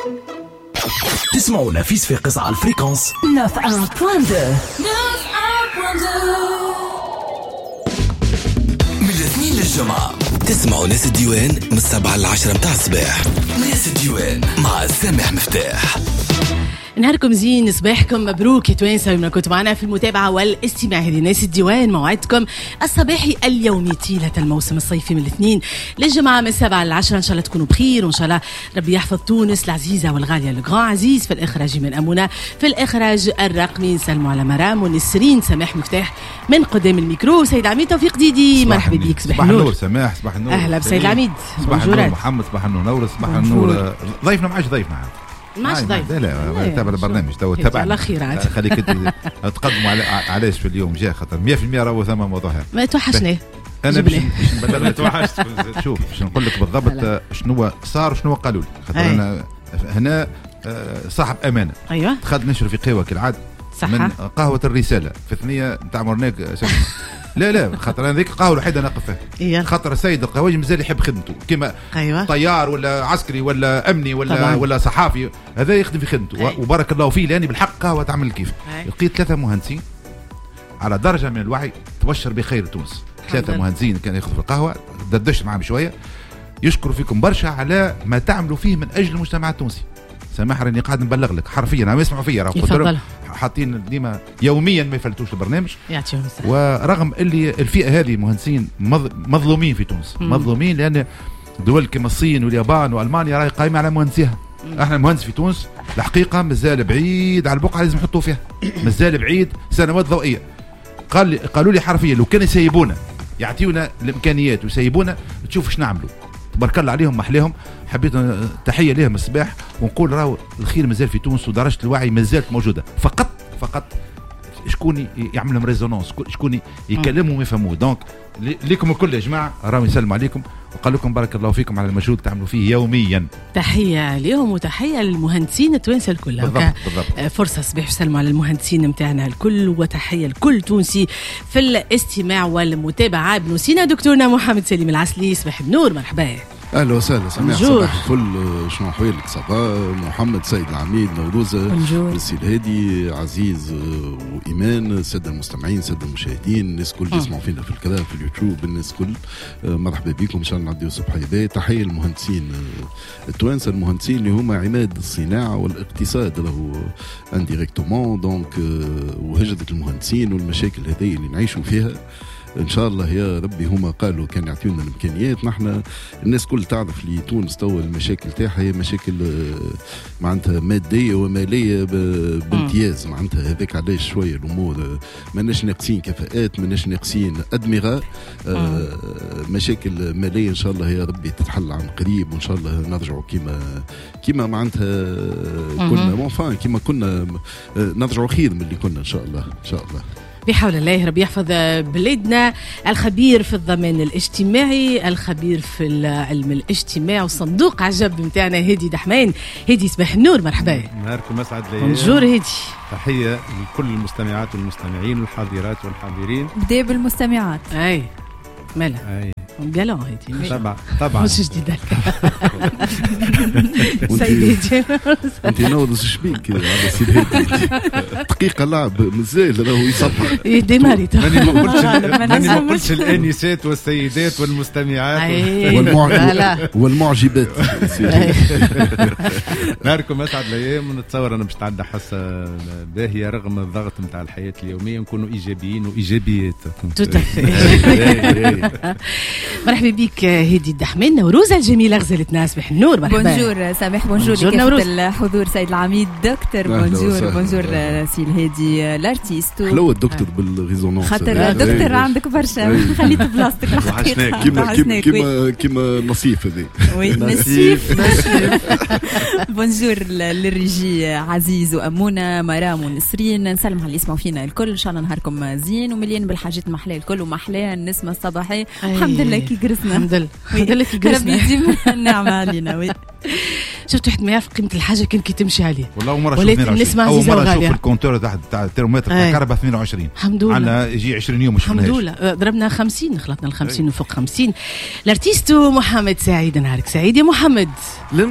تسمعونا في صفاقس على الفريكونس 91.2. من الاثنين للجمعة تسمعوا ناس الديوان من 7 ل 10 متاع الصباح. ناس الديوان مع سامح مفتاح. نهاركم زين، صباحكم مبروك يا توانسة، ومن كنت معنا في المتابعة والاستماع. هذه ناس الديوان، موعدكم الصباحي اليومي طيلة الموسم الصيفي من الاثنين للجمعة من 7 ل 10. إن شاء الله تكونوا بخير، وإن شاء الله ربي يحفظ تونس العزيزة والغالية. الغران عزيز في الإخراج من أمونة، في الإخراج الرقمي نسلموا على مرام ونسرين سماح مفتاح من قدام الميكرو. سيد عميد توفيق ديدي، مرحبا بك. صباح النور سماح، صباح النور. أهلا بسيد العميد. صباح النور محمد، صباح النور نور، صباح النور ضيفنا. معاش ضيفنا ماش ضيف، لا تابع البرنامج تبع على خير. خليك تقدموا علاش في اليوم جاء خاطر 100% راهو ثم موضوع هذا. ما توحشناه انا باش نبلغ توحشت. شوف باش نقول لك بالضبط شنو صار وشنو قالوا لي، خاطر انا هنا صاحب امانه. ايوه دخلت نشرب في قهوه كالعاده من قهوه الرساله في ثنيه نتاع مورناك. لا خاطر انا ذيك القهوه الوحيده نقف فيها، خاطر السيد القهوجي مازال يحب خدمته كما طيار ولا عسكري ولا امني ولا صحافي، هذا يخدم في خدمته وبارك الله فيه، لاني بالحق قهوه تعمل كيف. لقيت 3 مهندسين على درجه من الوعي تبشر بخير تونس. 3 مهندسين كانوا ياخذوا في القهوه، دردشت معهم شويه، يشكروا فيكم برشا على ما تعملوا فيه من اجل المجتمع التونسي. سامح راني قاعد نبلغ لك حرفيا، انا يسمعوا فيا راهو حاطين ديما يوميا ما يفلتوش البرنامج. يعطيهم الصحه. ورغم اللي الفئه هذه مهندسين مظلومين في تونس، مظلومين لان دول كما الصين واليابان والمانيا راهي قايمه على مهندسيها. احنا المهندس في تونس الحقيقه مازال بعيد على البقعه لازم نحطوا فيها، مازال بعيد سنوات ضوئيه. قالوا لي حرفيا لو كانوا يسيبونا يعطيونا الامكانيات ويسيبونا تشوف ايش نعملوا. تبارك الله عليهم محليهم. حبيت تحيه لهم الصباح ونقول راهو الخير مازال في تونس ودرجه الوعي مازالت موجوده. فقط شكون يعمل لهم ريزونانس، شكون يكلمهم ويفهموه. دونك ليكم الكل يا جماعه راهم يسلموا عليكم وقال لكم بارك الله فيكم على المجهود تعملوا فيه يوميا. تحيه لهم وتحيه للمهندسين التوانسه الكل. بالضبط. فرصه صباح يسلموا على المهندسين نتاعنا الكل، وتحيه لكل تونسي في الاستماع والمتابعه. بنوسينا دكتورنا محمد سليم العسلي، صباح النور، مرحبا. اهلا وسهلا سماح، صباح الفل. شنو احوالك؟ صباح محمد، سيد العميد، نوروزة، السي الهادي، عزيز وايمان، الساده المستمعين، الساده المشاهدين، الناس كل يسمعوا فينا في الكلام في اليوتيوب، الناس كل مرحبا بكم. ان شاء الله نعديو صباح هدايا. تحيه للمهندسين التوانسه، المهندسين اللي هما عماد الصناعه والاقتصاد راهو انديريكتومون. دونك وهجره المهندسين والمشاكل هذه اللي نعيشوا فيها ان شاء الله يا ربي هما قالوا كان يعطيونا الامكانيات. نحن الناس كل تعرف لي تونس توا المشاكل تاعها هي مشاكل معناتها ماديه وماليه بامتياز. معناتها هذاك علاش شويه الامور ماناش ناقصين كفاءات، ماناش ناقصين ادمغه. مشاكل ماليه ان شاء الله يا ربي تتحل عن قريب، وان شاء الله نرجعوا كيما معناتها كنا كيما كنا نرجعوا خير من اللي كنا ان شاء الله بحول الله. ربي يحفظ بلادنا. الخبير في الضمان الاجتماعي، الخبير في العلم الاجتماعي وصندوق عجب متاعنا هادي دحمان. هادي صباح النور، مرحبا. نهاركم اسعد ليا. بونجور هادي. تحيه لكل المستمعات والمستمعين والحاضرات والحاضرين. بدأ بالمستمعات. اي مالا قالوا هادي طبعا مش جديد سيدي. انت نوض شبيك على سيد هادي دقيقه لعب مازال راهو يصبح ديماري. ماني ما قلتش الانسات والسيدات والمستمعات والمعجبات. نهاركم اسعد الايام. ونتصور انا باش تعدى حصه باهيه رغم الضغط نتاع الحياه اليوميه، نكونوا ايجابيين وايجابيات. مرحبا بك هادي الدحمان. نوروزة الجميلة غزلتنا، صباح النور، مرحبا. بونجور سامح، بونجور لكافة الحضور، سيد العميد، دكتور. بونجور سي الهادي الارتيست. حلوة الدكتور بالريزونانس، خاطر دكتور عندك برشا خليت بلاصتك الحقيقة كيما نصيف هذي. وي نصيف. بونجور للريجي عزيز وأمونة، مرام ونسرين. نسلم على اللي يسمعوا فينا الكل. إن شاء الله نهاركم زين ومليان بالحاجات المحلاه الكل، ومحلاه النسمة الصباحية. الحمد لله كي قرسنا، الحمد لله كي قرسنا. ربي يديم النعمة علينا. وي شفت واحد ما يعرف قيمة الحاجة كان كي تمشي عليه. والله مرة شوف أول مرة نشوف الكونتور تاع الترمومتر تاع الكهرباء 22. الحمد لله. عنا يجي 20 يوم مش الحمد لله. ضربنا 50، خلطنا ال50 وفوق 50. الارتيستو محمد سعيد. نهارك سعيد يا محمد.